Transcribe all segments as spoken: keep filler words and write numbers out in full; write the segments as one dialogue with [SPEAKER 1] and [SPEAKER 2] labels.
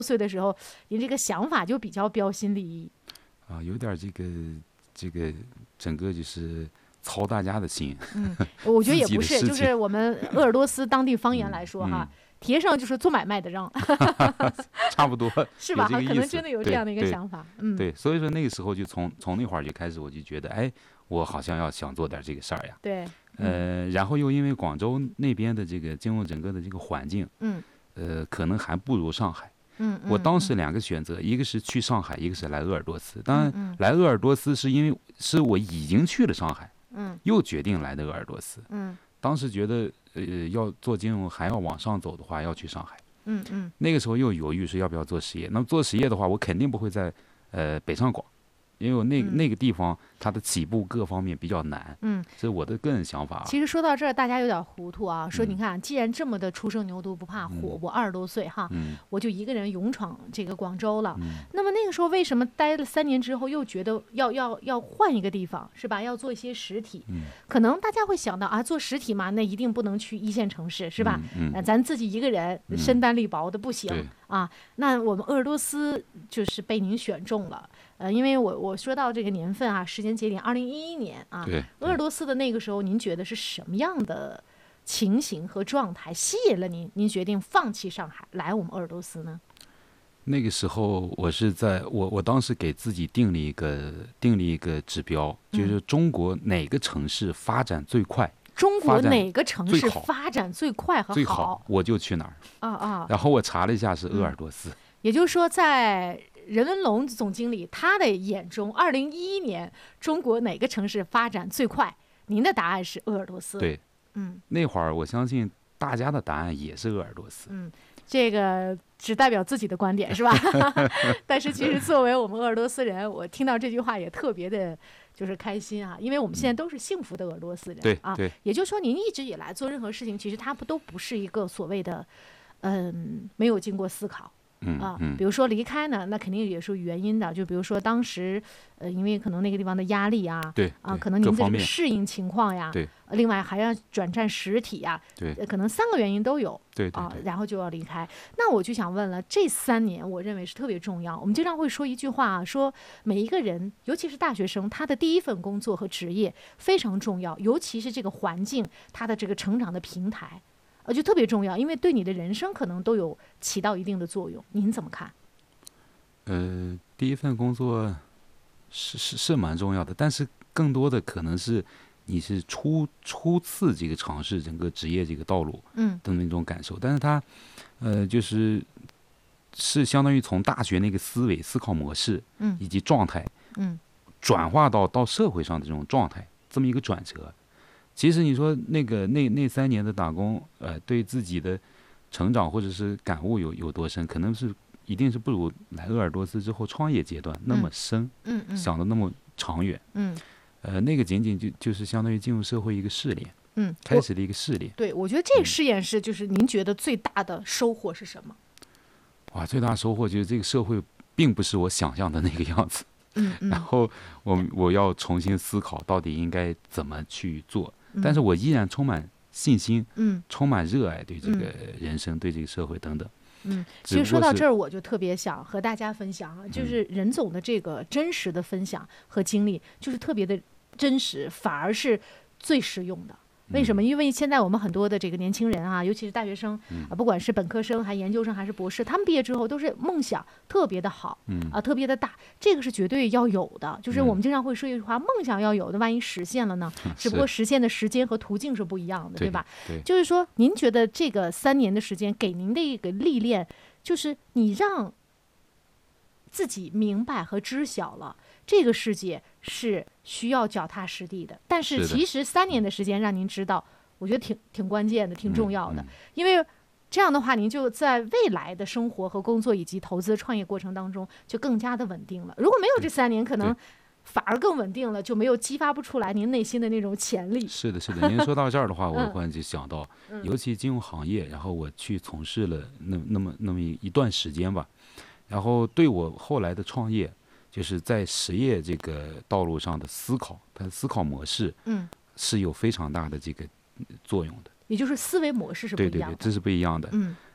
[SPEAKER 1] 岁的时候，您这个想法就比较标新立异
[SPEAKER 2] 啊，有点这个这个整个就是操大家的心。
[SPEAKER 1] 嗯，我觉得也不是，就是我们鄂尔多斯当地方言来说哈。嗯嗯铁上就是做买卖的让，
[SPEAKER 2] 差不多
[SPEAKER 1] 是吧？可能真的有这样的一个想法，
[SPEAKER 2] 嗯，对，所以说那个时候就从从那会儿就开始，我就觉得，哎，我好像要想做点这个事儿呀，
[SPEAKER 1] 对，
[SPEAKER 2] 呃，然后又因为广州那边的这个金融整个的这个环境，
[SPEAKER 1] 嗯，
[SPEAKER 2] 呃，可能还不如上海，
[SPEAKER 1] 嗯，
[SPEAKER 2] 我当时两个选择，一个是去上海，一个是来鄂尔多斯。当然，来鄂尔多斯是因为是我已经去了上海，
[SPEAKER 1] 嗯，
[SPEAKER 2] 又决定来的鄂尔多斯，
[SPEAKER 1] 嗯，
[SPEAKER 2] 当时觉得。呃，要做金融还要往上走的话，要去上海。
[SPEAKER 1] 嗯嗯。
[SPEAKER 2] 那个时候又犹豫是要不要做实业。那么做实业的话，我肯定不会在呃北上广，因为那、嗯、那个地方它的起步各方面比较难。
[SPEAKER 1] 嗯，
[SPEAKER 2] 这是我的个人想法、啊。
[SPEAKER 1] 其实说到这儿，大家有点糊涂啊。说你看，既然这么的初生牛犊不怕虎，嗯、我二十多岁哈、嗯，我就一个人勇闯这个广州了。嗯、那么那个时候为什么待了三年之后又觉得要要要换一个地方，是吧？要做一些实体。嗯、可能大家会想到啊，做实体嘛，那一定不能去一线城市，是吧？嗯嗯、咱自己一个人身单力薄的不行、
[SPEAKER 2] 嗯、
[SPEAKER 1] 啊。那我们鄂尔多斯就是被您选中了。呃，因为我我说到这个年份啊，时间节点，二零一一年啊，鄂尔多斯的那个时候，您觉得是什么样的情形和状态吸引了您？您决定放弃上海，来我们鄂尔多斯呢？
[SPEAKER 2] 那个时候，我是在我我当时给自己定了一个定了一个指标，就是中国哪个城市发展最快？嗯、
[SPEAKER 1] 中国哪个城市发展最快和好？
[SPEAKER 2] 最好我就去哪儿。
[SPEAKER 1] 啊啊！
[SPEAKER 2] 然后我查了一下，是鄂尔多斯。嗯、
[SPEAKER 1] 也就是说，在任文龙总经理他的眼中，二零一一年中国哪个城市发展最快？您的答案是鄂尔多斯。
[SPEAKER 2] 对，
[SPEAKER 1] 嗯，
[SPEAKER 2] 那会儿我相信大家的答案也是鄂尔多斯。
[SPEAKER 1] 嗯，这个只代表自己的观点是吧？但是其实作为我们鄂尔多斯人，我听到这句话也特别的，就是开心啊，因为我们现在都是幸福的鄂尔多斯人。
[SPEAKER 2] 对、
[SPEAKER 1] 嗯、啊，
[SPEAKER 2] 对，
[SPEAKER 1] 也就是说，您一直以来做任何事情，其实它不都不是一个所谓的，嗯，没有经过思考。
[SPEAKER 2] 嗯
[SPEAKER 1] 啊，
[SPEAKER 2] 嗯、
[SPEAKER 1] 比如说离开呢，那肯定也是有原因的。就比如说当时，呃，因为可能那个地方的压力啊，
[SPEAKER 2] 对
[SPEAKER 1] 啊，可能您的这个适应情况呀，
[SPEAKER 2] 对，
[SPEAKER 1] 另外还要转战实体呀，
[SPEAKER 2] 对，
[SPEAKER 1] 呃、可能三个原因都有，
[SPEAKER 2] 对, 对, 对
[SPEAKER 1] 啊，然后就要离开。那我就想问了，这三年我认为是特别重要。我们经常会说一句话啊，说每一个人，尤其是大学生，他的第一份工作和职业非常重要，尤其是这个环境，他的这个成长的平台，呃，就特别重要，因为对你的人生可能都有起到一定的作用。您怎么看？
[SPEAKER 2] 呃，第一份工作是是是蛮重要的，但是更多的可能是你是初初次这个尝试整个职业这个道路，
[SPEAKER 1] 嗯，
[SPEAKER 2] 的那种感受。但是它，呃，就是是相当于从大学那个思维、思考模式，
[SPEAKER 1] 嗯，
[SPEAKER 2] 以及状态，
[SPEAKER 1] 嗯，
[SPEAKER 2] 转化到到社会上的这种状态，这么一个转折。其实你说那个那那三年的打工，呃，对自己的成长或者是感悟有有多深，可能是。一定是不如来鄂尔多斯之后创业阶段那么深，
[SPEAKER 1] 嗯嗯，
[SPEAKER 2] 想的那么长远，
[SPEAKER 1] 嗯，
[SPEAKER 2] 呃，那个仅仅就就是相当于进入社会一个试炼，
[SPEAKER 1] 嗯，
[SPEAKER 2] 开始的一个试炼。
[SPEAKER 1] 对，我觉得这个试验是就是您觉得最大的收获是什么？
[SPEAKER 2] 哇，最大收获就是这个社会并不是我想象的那个样子，
[SPEAKER 1] 嗯嗯，
[SPEAKER 2] 然后我我要重新思考到底应该怎么去做，
[SPEAKER 1] 嗯、
[SPEAKER 2] 但是我依然充满信心，
[SPEAKER 1] 嗯，
[SPEAKER 2] 充满热爱，对这个人生，嗯、对这个社会等等。
[SPEAKER 1] 嗯，其实说到这儿，我就特别想和大家分享啊，就是任总的这个真实的分享和经历，就是特别的真实，反而是最实用的。为什么？因为现在我们很多的这个年轻人啊，尤其是大学生啊，不管是本科生还研究生还是博士，他们毕业之后都是梦想特别的好，啊，特别的大，这个是绝对要有的。就是我们经常会说一句话，梦想要有的，万一实现了呢？只不过实现的时间和途径是不一样的，对吧？
[SPEAKER 2] 对，
[SPEAKER 1] 就是说，您觉得这个三年的时间给您的一个历练，就是你让自己明白和知晓了这个世界是需要脚踏实地的，但是其实三年的时间让您知道，我觉得挺挺关键的，挺重要的，
[SPEAKER 2] 嗯嗯、
[SPEAKER 1] 因为这样的话，您就在未来的生活和工作以及投资创业过程当中就更加的稳定了。如果没有这三年，可能反而更稳定了，就没有激发不出来您内心的那种潜力。
[SPEAKER 2] 是的，是的。您说到这儿的话，我忽然就想到，
[SPEAKER 1] 嗯、
[SPEAKER 2] 尤其金融行业，然后我去从事了那那么那么一段时间吧，然后对我后来的创业。就是在实业这个道路上的思考，它的思考模式，
[SPEAKER 1] 嗯，
[SPEAKER 2] 是有非常大的这个作用的。
[SPEAKER 1] 也就是思维模式是不一样的。
[SPEAKER 2] 对对对，这是不一样的。
[SPEAKER 1] 嗯，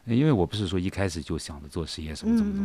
[SPEAKER 2] 因为我不是说一开始就想着做实业什么怎么怎么。